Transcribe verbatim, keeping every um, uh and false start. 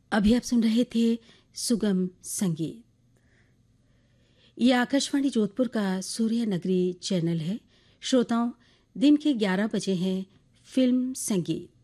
अभी आप सुन रहे थे सुगम संगीत। ये आकाशवाणी जोधपुर का सूर्य नगरी चैनल है। श्रोताओं, दिन के ग्यारह बजे हैं फिल्म संगीत।